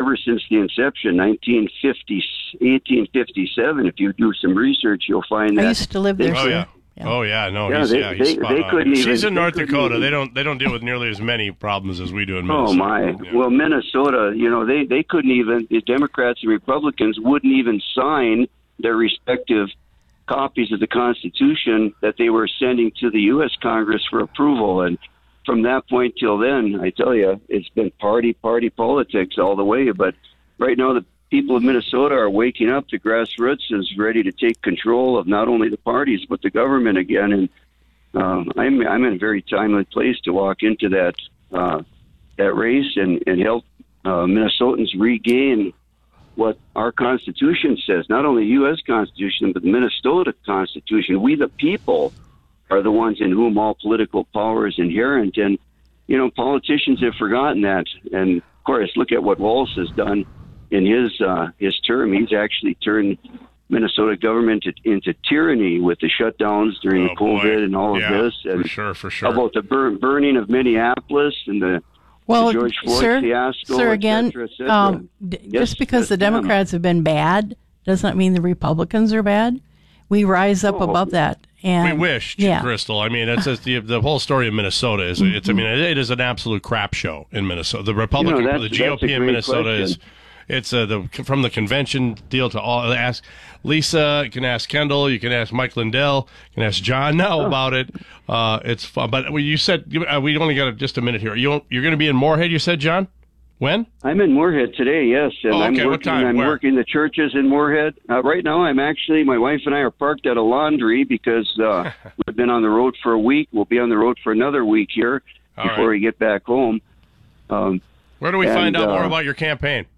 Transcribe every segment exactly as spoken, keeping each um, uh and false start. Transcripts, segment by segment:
ever since the inception, nineteen fifty, eighteen fifty-seven. If you do some research, you'll find that. I used to live there. Oh sir. yeah. Yeah. Oh yeah, no, Yeah, he's, they- yeah, he's they- spot they on. couldn't She's even- in they North couldn't Dakota. even- They don't they don't deal with nearly as many problems as we do in Oh Minnesota. my! Yeah. Well, Minnesota, you know, they they couldn't even. The Democrats and Republicans wouldn't even sign their respective copies of the Constitution that they were sending to the U S Congress for approval. And from that point till then, I tell you, it's been party party politics all the way. But right now, the people of Minnesota are waking up. The grassroots is ready to take control of not only the parties but the government again. And um, I'm I'm in a very timely place to walk into that uh, that race and and help uh, Minnesotans regain what our Constitution says. Not only the U S Constitution, but the Minnesota Constitution. We the people are the ones in whom all political power is inherent. And you know, politicians have forgotten that. And of course, look at what Walz has done in his uh, his term. He's actually turned Minnesota government into tyranny with the shutdowns during Oh, COVID boy. and all Yeah, of this. And for sure, for sure. how about the bur- burning of Minneapolis and the, Well, the George Floyd sir, fiasco, sir, et again, cetera, et cetera. um, d- Yes, just because yes, the ma'am. Democrats have been bad does not mean the Republicans are bad. We rise up Oh. above that. And We wish, yeah. Crystal. I mean, it's, it's the the whole story of Minnesota is it's. I mean, it is an absolute crap show in Minnesota. The Republican, You know, the that's- G O that's a P in great Minnesota is. question. It's uh, the from the convention deal to all. Ask Lisa. You can ask Kendall. You can ask Mike Lindell. You can ask John now Oh. about it. Uh, it's fun. But well, you said uh, we only got just a minute here. You you're going to be in Moorhead. You said, John. When? I'm in Moorhead today, yes, and Oh, okay. I'm What working. time? I'm Where? working the churches in Moorhead. Uh, right now, I'm actually my wife and I are parked at a laundry because uh, we've been on the road for a week. We'll be on the road for another week here All before right. we get back home. Um, Where do we And, find out more uh, about your campaign?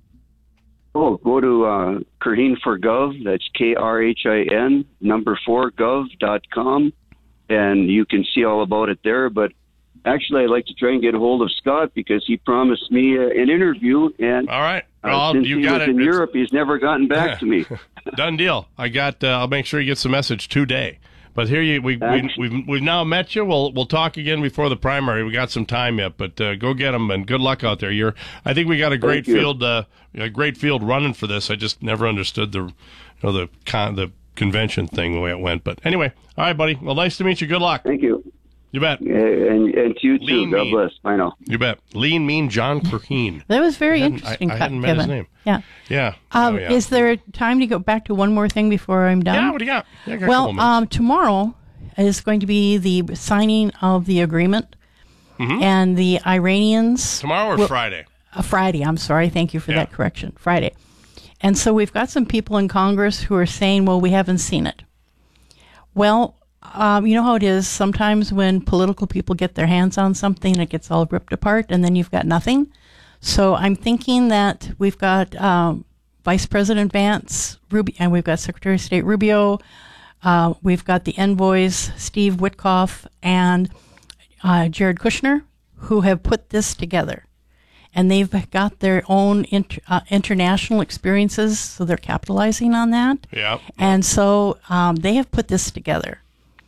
oh, go to uh, Krhin for Gov. That's K R H I N number four gov dot com, and you can see all about it there. But actually, I'd like to try and get a hold of Scott because he promised me uh, an interview, and All right. uh, Well, since you he got was it. in It's- Europe, he's never gotten back to me. Done deal. I got. Uh, I'll make sure he gets the message today. But here you, we, we Thanks. we've we've now met you. We'll we'll talk again before the primary. We got some time yet, but uh, go get them and good luck out there. You're. I think we got a great Thank you. field. Uh, a great field running for this. I just never understood the, you know, the con, the convention thing the way it went. But anyway, all right, buddy. Well, nice to meet you. Good luck. Thank you. You bet. Uh, And, and to you too. Lean God mean. bless. I know. You bet. Lean, mean John Krhin. That was very I hadn't- interesting, I- I Ke- hadn't met Kevin. his name. Yeah. Yeah. Um, Oh, yeah. Is there time to go back to one more thing before I'm done? Yeah. What do you got? Yeah, I got a couple Well, minutes. um, tomorrow is going to be the signing of the agreement, and the Iranians. Tomorrow or will- Friday? Uh, Friday. I'm sorry. Thank you for Yeah. that correction. Friday. And so we've got some people in Congress who are saying, well, we haven't seen it. Well, um, you know how it is. Sometimes when political people get their hands on something, it gets all ripped apart, and then you've got nothing. So I'm thinking that we've got um, Vice President Vance, Rubio, and we've got Secretary of State Rubio. Uh, we've got the envoys, Steve Witkoff and uh, Jared Kushner, who have put this together. And they've got their own inter, uh, international experiences, so they're capitalizing on that. Yeah. And so um, they have put this together.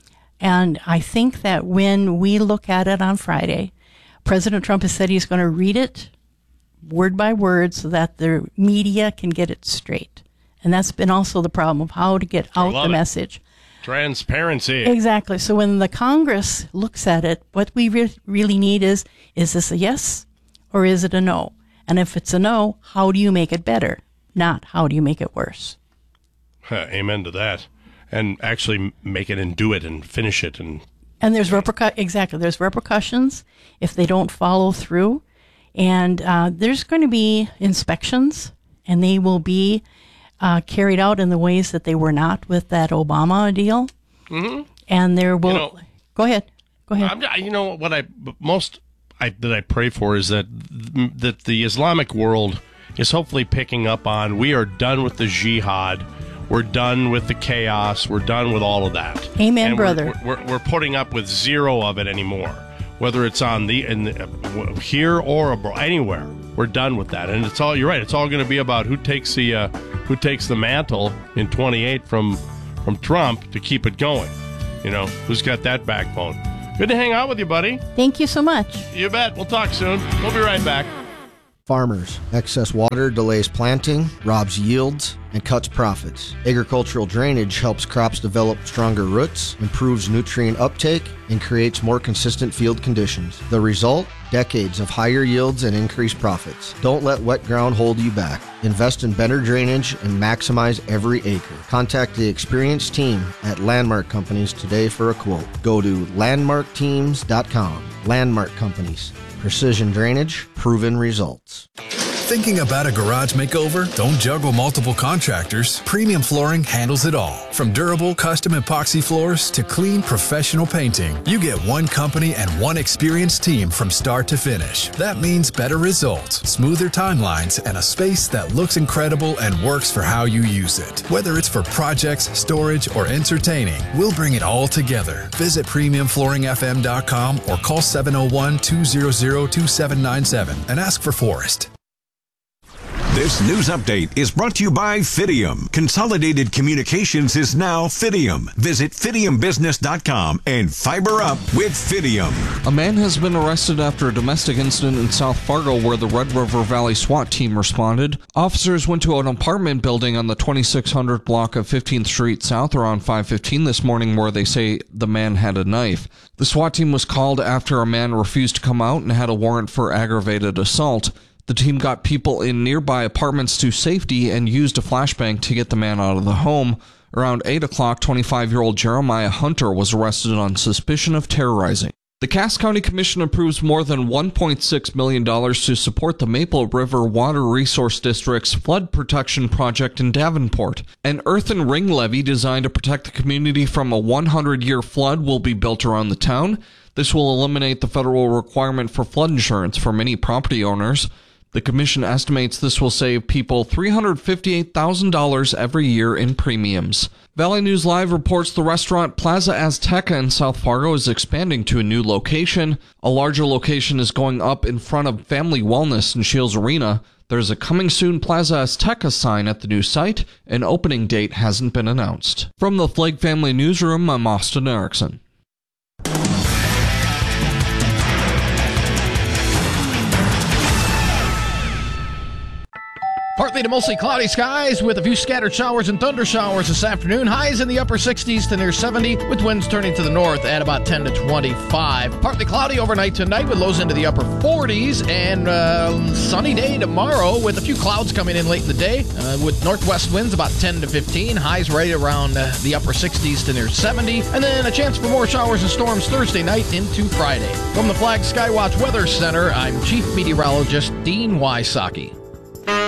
And I think that when we look at it on Friday, President Trump has said he's going to read it word by word so that the media can get it straight. And that's been also the problem of how to get out love the it. message. Transparency. Exactly. So when the Congress looks at it, what we re- really need is, is this a yes or is it a no? And if it's a no, how do you make it better? Not how do you make it worse? Huh, amen to that. And actually make it and do it and finish it. And And there's repercu- exactly there's repercussions if they don't follow through, and uh, there's going to be inspections, and they will be uh, carried out in the ways that they were not with that Obama deal. Mm-hmm. And there will You know, go ahead, go ahead. I'm, you know what I most I, that I pray for is that that the Islamic world is hopefully picking up on. We are done with the jihad. We're done with the chaos. We're done with all of that. Amen, And we're- brother. We're, we're putting up with zero of it anymore, whether it's on the in the, uh, here or abroad, anywhere. We're done with that, and it's all. You're right. It's all going to be about who takes the uh, who takes the mantle in twenty-eight from from Trump to keep it going. You know, who's got that backbone? Good to hang out with you, buddy. Thank you so much. You bet. We'll talk soon. We'll be right back. Farmers, excess water delays planting, robs yields, and cuts profits. Agricultural drainage helps crops develop stronger roots, improves nutrient uptake, and creates more consistent field conditions. The result? Decades of higher yields and increased profits. Don't let wet ground hold you back. Invest in better drainage and maximize every acre. Contact the experienced team at Landmark Companies today for a quote. Go to landmark teams dot com. Landmark Companies. Precision drainage, proven results. Thinking about a garage makeover? Don't juggle multiple contractors. Premium Flooring handles it all. From durable custom epoxy floors to clean professional painting, you get one company and one experienced team from start to finish. That means better results, smoother timelines, and a space that looks incredible and works for how you use it. Whether it's for projects, storage, or entertaining, we'll bring it all together. Visit premium flooring f m dot com or call seven oh one, two hundred, two seven nine seven and ask for Forrest. This news update is brought to you by Fidium. Consolidated Communications is now Fidium. Visit fidium business dot com and fiber up with Fidium. A man has been arrested after a domestic incident in South Fargo where the Red River Valley SWAT team responded. Officers went to an apartment building on the twenty-six hundred block of fifteenth Street South around five fifteen this morning where they say the man had a knife. The SWAT team was called after a man refused to come out and had a warrant for aggravated assault. The team got people in nearby apartments to safety and used a flashbang to get the man out of the home. Around eight o'clock, twenty-five-year-old Jeremiah Hunter was arrested on suspicion of terrorizing. The Cass County Commission approves more than one point six million dollars to support the Maple River Water Resource District's flood protection project in Davenport. An earthen ring levee designed to protect the community from a hundred-year flood will be built around the town. This will eliminate the federal requirement for flood insurance for many property owners. The commission estimates this will save people three hundred fifty-eight thousand dollars every year in premiums. Valley News Live reports the restaurant Plaza Azteca in South Fargo is expanding to a new location. A larger location is going up in front of Family Wellness in Shields Arena. There's a Coming Soon Plaza Azteca sign at the new site. An opening date hasn't been announced. From the Flake Family Newsroom, I'm Austin Erickson. Partly to mostly cloudy skies with a few scattered showers and thunder showers this afternoon. Highs in the upper sixties to near seventy with winds turning to the north at about ten to twenty-five. Partly cloudy overnight tonight with lows into the upper forties and uh, sunny day tomorrow with a few clouds coming in late in the day uh, with northwest winds about ten to fifteen. Highs right around uh, the upper sixties to near seventy. And then a chance for more showers and storms Thursday night into Friday. From the Flag Skywatch Weather Center, I'm Chief Meteorologist Dean Wysocki.